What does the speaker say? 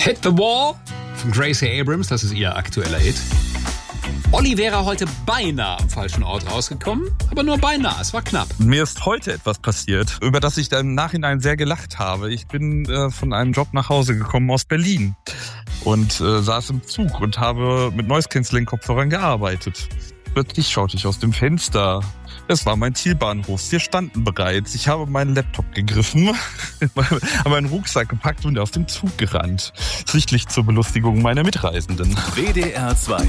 Hit the Wall von Gracie Abrams, das ist ihr aktueller Hit. Olli wäre heute beinahe am falschen Ort rausgekommen, aber nur beinahe, es war knapp. Mir ist heute etwas passiert, über das ich dann im Nachhinein sehr gelacht habe. Ich bin von einem Job nach Hause gekommen aus Berlin und saß im Zug und habe mit Noise-Canceling-Kopfhörern gearbeitet. Plötzlich schaute ich aus dem Fenster. Es war mein Zielbahnhof. Wir standen bereits. Ich habe meinen Laptop gegriffen, habe meinen Rucksack gepackt und auf den Zug gerannt. Sichtlich zur Belustigung meiner Mitreisenden. WDR 2